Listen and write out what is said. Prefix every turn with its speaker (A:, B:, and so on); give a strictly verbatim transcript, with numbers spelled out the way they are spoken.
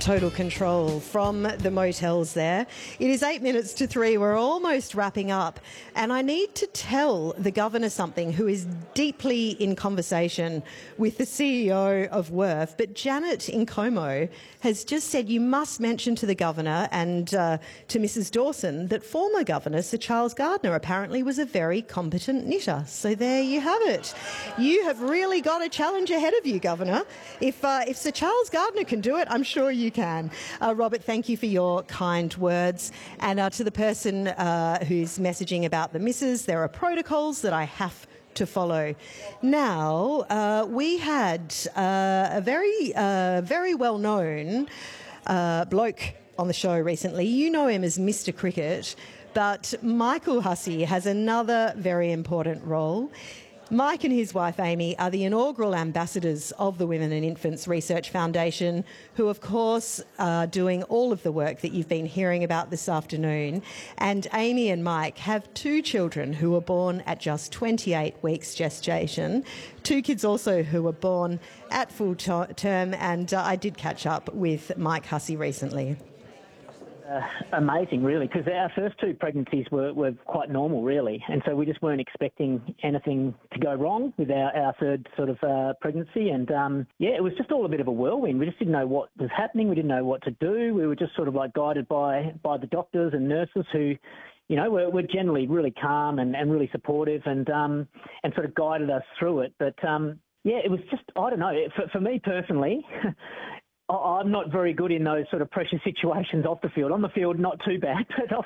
A: Total Control from the motels there. It is eight minutes to three. We're almost wrapping up. And I need to tell the Governor something, who is deeply in conversation with the C E O of W R F. But Janet Nkomo has just said you must mention to the Governor and uh, to Missus Dawson that former Governor Sir Charles Gardner apparently was a very competent knitter. So there you have it. You have really got a challenge ahead of you, Governor. If, uh, if Sir Charles Gardner can do it, I'm sure you can. Uh, Robert, thank you for your kind words. And uh, to the person uh, who's messaging about the missus, there are protocols that I have to follow. Now, uh, we had uh, a very, uh, very well-known uh, bloke on the show recently. You know him as Mister Cricket, but Michael Hussey has another very important role. Mike and his wife Amy are the inaugural ambassadors of the Women and Infants Research Foundation, who of course are doing all of the work that you've been hearing about this afternoon. And Amy and Mike have two children who were born at just twenty-eight weeks gestation, two kids also who were born at full term, and uh, I did catch up with Mike Hussey recently.
B: Uh, amazing, really, because our first two pregnancies were, were quite normal, really, and so we just weren't expecting anything to go wrong with our, our third sort of uh, pregnancy, and um, yeah, it was just all a bit of a whirlwind. We just didn't know what was happening. We didn't know what to do. We were just sort of like guided by by the doctors and nurses who, you know, were, were generally really calm and, and really supportive, and um, and sort of guided us through it. But um, yeah, it was just, I don't know, for, for me personally. I'm not very good in those sort of pressure situations off the field. On the field, not too bad, but off